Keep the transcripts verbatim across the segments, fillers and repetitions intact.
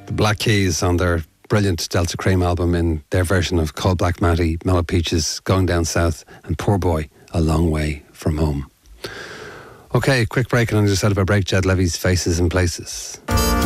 The Black Keys on their brilliant Delta Cream album in their version of Cold Black Matty, Mellow Peaches, Going Down South, and Poor Boy, A Long Way From Home. Okay, quick break, and on the other side of our break, Jed Levy's Faces and Places.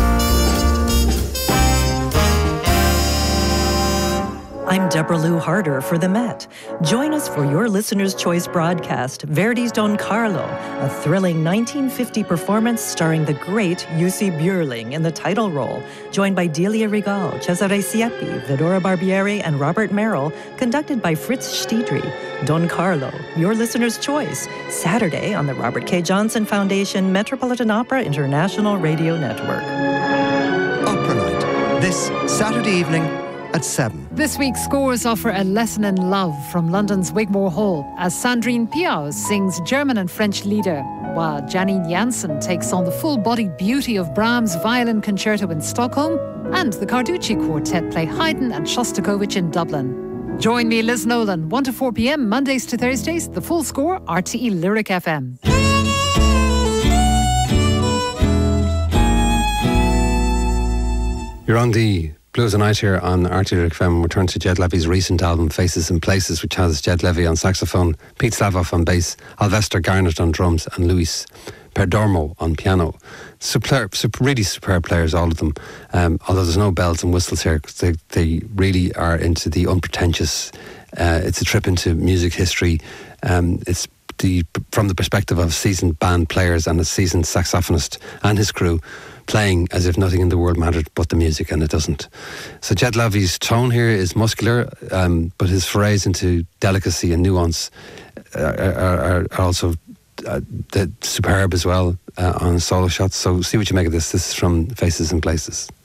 I'm Deborah Lou Harder for The Met. Join us for your Listener's Choice broadcast, Verdi's Don Carlo, a thrilling nineteen fifty performance starring the great Jussi Björling in the title role, joined by Delia Regal, Cesare Siepi, Vidora Barbieri, and Robert Merrill, conducted by Fritz Stiedry. Don Carlo, your Listener's Choice, Saturday on the Robert K. Johnson Foundation Metropolitan Opera International Radio Network. Opera Night, this Saturday evening at seven. This week's scores offer a lesson in love from London's Wigmore Hall as Sandrine Piau sings German and French Lieder, while Janine Jansen takes on the full-bodied beauty of Brahms' Violin Concerto in Stockholm, and the Carducci Quartet play Haydn and Shostakovich in Dublin. Join me, Liz Nolan, one to four p.m, Mondays to Thursdays, The Full Score, R T E Lyric F M. You're on the Blues and Night here on R T E Lyric F M. We're turning to Jed Levy's recent album, Faces and Places, which has Jed Levy on saxophone, Pete Slavoff on bass, Alvester Garnett on drums, and Luis Perdomo on piano. Super, super, really superb players, all of them. Um, although there's no bells and whistles here, because they, they really are into the unpretentious. Uh, it's a trip into music history. Um, it's the from the perspective of seasoned band players and a seasoned saxophonist and his crew, playing as if nothing in the world mattered but the music, and it doesn't. So Jed Levy's tone here is muscular, um, but his forays into delicacy and nuance are, are, are also uh, superb as well uh, on solo shots. So see what you make of this. This is from Faces and Places.